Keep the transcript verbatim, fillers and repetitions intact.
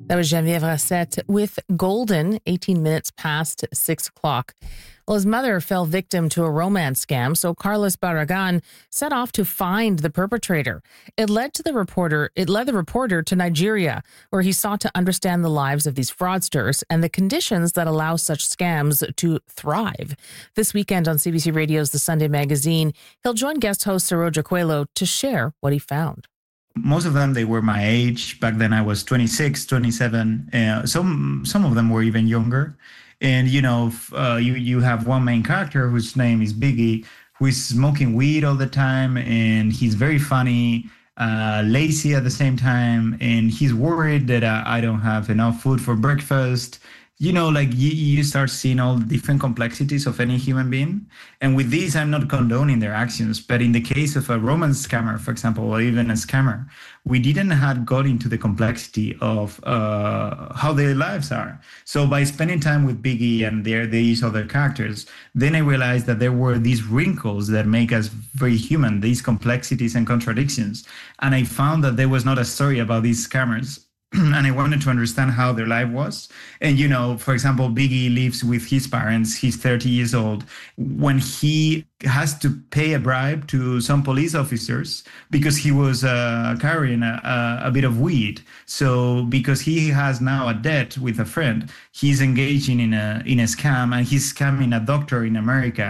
That was Geneviève Rasset with Golden, eighteen minutes past six o'clock. Well, his mother fell victim to a romance scam, so Carlos Barragan set off to find the perpetrator. It led to the reporter, it led the reporter to Nigeria, where he sought to understand the lives of these fraudsters and the conditions that allow such scams to thrive. This weekend on C B C Radio's The Sunday Magazine, he'll join guest host Saroja Coelho to share what he found. Most of them, they were my age. Back then I was twenty-six, twenty-seven. Uh, some some of them were even younger. And, you know, uh, you, you have one main character whose name is Biggie, who is smoking weed all the time. And he's very funny, uh, lazy at the same time. And he's worried that uh, I don't have enough food for breakfast. You know, like you, you start seeing all the different complexities of any human being. And with these, I'm not condoning their actions. But in the case of a romance scammer, for example, or even a scammer, we didn't have got into the complexity of uh, how their lives are. So by spending time with Biggie and their, these other characters, then I realized that there were these wrinkles that make us very human, these complexities and contradictions. And I found that there was not a story about these scammers. And I wanted to understand how their life was. And, you know, for example, Biggie lives with his parents. He's thirty years old. When he has to pay a bribe to some police officers because he was uh, carrying a, a bit of weed. So because he has now a debt with a friend, he's engaging in a in a scam, and he's scamming a doctor in America